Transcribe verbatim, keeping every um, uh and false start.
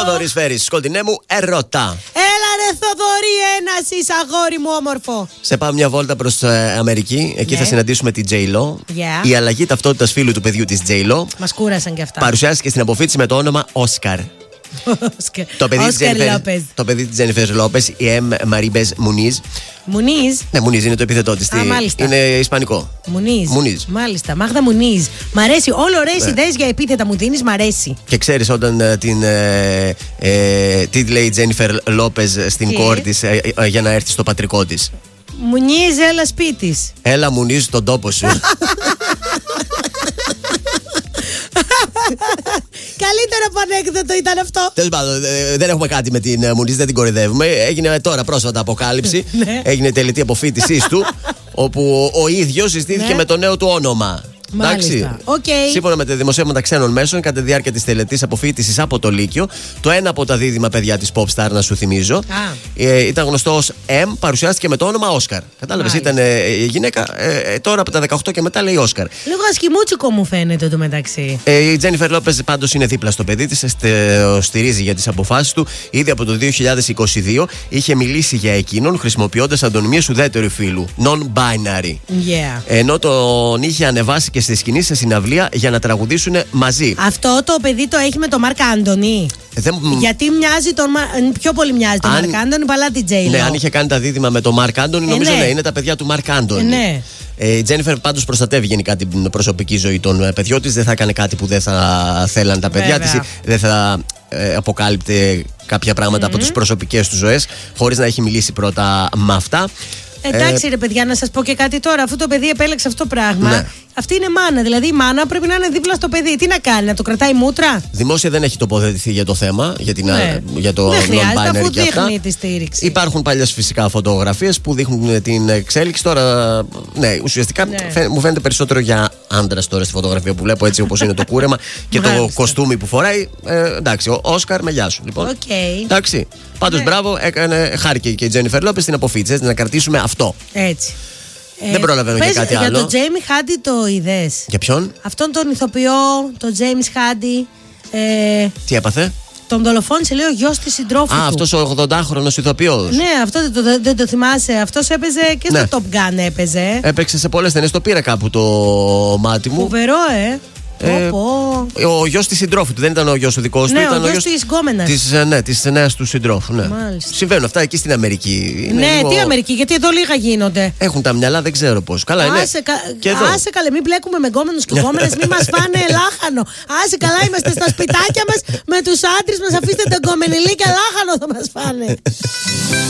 Θοδωρής Φέρης, κοντινέ μου ερώτα. Έλα ρε Θοδωρή, ένας είσαι αγόρι μου όμορφο. Σε πάμε μια βόλτα προς ε, Αμερική. Εκεί Ναι. θα συναντήσουμε την J-Lo. Yeah. Η αλλαγή ταυτότητας φίλου του παιδιού της J-Lo Μας κούρασαν και αυτά. παρουσιάστηκε στην αποφύτιση με το όνομα Όσκαρ. Το παιδί, της Όσκαρ Jennifer, Λόπεζ. το παιδί της Jennifer Lopez, η Εμ Μαρίμπεζ Μουνίζ. Μουνίζ. Ναι, Μουνίζ είναι το επίθετό της. Α, μάλιστα. Είναι ισπανικό. Μουνίζ. Μουνίζ. Μάλιστα. Μάγδα Μουνίζ. Μ' αρέσει. Όλο ωραίες Ναι. ιδέες για επίθετα μου δίνεις, μ' αρέσει. Και ξέρεις όταν ε, την. Ε, ε, τι λέει η Jennifer Lopez στην Τι? κόρη της ε, ε, για να έρθει στο πατρικό της. Μουνίζ, έλα σπίτης. Έλα, Μουνίζ, τον τόπο σου. Καλύτερο πανέκδοτο ήταν αυτό. Τέλος πάντων, ε, δεν έχουμε κάτι με την ε, Μουνίζ, δεν την κορυδεύουμε. Έγινε τώρα πρόσφατα αποκάλυψη. Ναι. Έγινε τελετή αποφύτισής του, όπου ο, ο ίδιος συστήθηκε Ναι. με το νέο του όνομα. Μάλιστα. Οκ. Σύμφωνα με τα δημοσίευματα ξένων μέσων, κατά τη διάρκεια της τελετής αποφύτισης από το Λύκειο, το ένα από τα δίδυμα παιδιά της pop star, να σου θυμίζω, ε, ήταν γνωστό ως M, παρουσιάστηκε με το όνομα Όσκαρ. Κατάλαβες, Μάλιστα. ήταν ε, γυναίκα, ε, ε, τώρα από τα δεκαοκτώ και μετά λέει Όσκαρ. Λίγο ασκημούτσικο μου φαίνεται το μεταξύ. Ε, η Τζένιφερ Λόπεζ πάντως είναι δίπλα στο παιδί της, στηρίζει για τις αποφάσεις του. Ήδη από το δύο χιλιάδες είκοσι δύο είχε μιλήσει για εκείνον χρησιμοποιώντας αντωνυμίες ουδέτερου φύλου, non-binary. Yeah. Ενώ τον είχε ανεβάσει και στη σκηνή σε συναυλία για να τραγουδήσουν μαζί. Αυτό το παιδί το έχει με τον Μαρκ Άντονι. Δεν... Γιατί μοιάζει τον Μα- πιο πολύ μοιάζει τον Αν- Μαρκ Άντονι παρά την J-Lo. Ναι, αν είχε κάνει τα δίδυμα με τον Μαρκ Άντονι, Ε, νομίζω ναι. ναι, είναι τα παιδιά του Μαρκ Άντονι. Ε, ναι. Ε, η Τζένιφερ πάντως προστατεύει γενικά την προσωπική ζωή των ε, παιδιών της. Δεν θα έκανε κάτι που δεν θα θέλαν τα παιδιά Βέβαια. της. Δεν θα ε, αποκάλυπτε κάποια πράγματα από τις προσωπικές του ζωές, χωρίς να έχει μιλήσει πρώτα με αυτά. Εντάξει, ρε παιδιά, να σας πω και κάτι τώρα. Αφού το παιδί επέλεξε αυτό το πράγμα, Ναι. αυτή είναι μάνα. Δηλαδή η μάνα πρέπει να είναι δίπλα στο παιδί. Τι να κάνει, να το κρατάει μούτρα. Δημόσια δεν έχει τοποθετηθεί για το θέμα, για, την, Ναι. για το Δεν χρειάζεται, non-binary αφού και αυτά. δείχνει τη στήριξη. Υπάρχουν παλιές φυσικά φωτογραφίες που δείχνουν την εξέλιξη. Τώρα, ναι, ουσιαστικά Ναι. φαι- μου φαίνεται περισσότερο για άντρα τώρα στη φωτογραφία που βλέπω, έτσι όπως είναι το κούρεμα και το Μάλιστα. κοστούμι που φοράει. Ε, εντάξει, ο Όσκαρ, με γεια σου. Λοιπόν. Οκ. Εντάξει. Πάντως, Ναι. μπράβο, έκανε, χάρηκε και η Τζένιφερ Λόπεζ στην αποφύτιση. Έτσι, να κρατήσουμε αυτό. Έτσι. Δεν προλαβαίνω πες, για κάτι Για άλλο. τον Τζέιμι Χάντι το είδες. Για ποιον, Αυτόν τον ηθοποιό, τον Τζέιμις Χάντι. Ε, τι έπαθε. τον δολοφόνησε, λέει, ο γιος της συντρόφου Α, του. αυτός ο ογδοντάχρονος ηθοποιός. Ναι, αυτό δεν το, δεν το θυμάσαι. Αυτός έπαιζε και Ναι. στο Top Gun έπαιζε. Έπαιξε σε πολλές ταινίες. Το πήρα κάπου το μάτι μου. Φοβερό, ε. Ε, Πω, πω. Ο γιος της συντρόφου του, δεν ήταν ο γιος ο δικός Ναι, του, ήταν ο γιος της γκόμενας. Της, ε, ναι, της νέας του συντρόφου. Ναι. Μάλιστα. Συμβαίνουν αυτά εκεί στην Αμερική. Είναι Ναι, λίγο- τι Αμερική, γιατί εδώ λίγα γίνονται. Έχουν τα μυαλά, δεν ξέρω πώς. Καλά, είναι. Άσε, κα... Και εδώ. άσε καλέ, μην μπλέκουμε με γκόμενους και γκόμενες, μην μας φάνε λάχανο. Άσε καλά, είμαστε στα σπιτάκια μας με τους άντρες μας, αφήστε τα γκομενιλίκια λάχανο θα μας φάνε.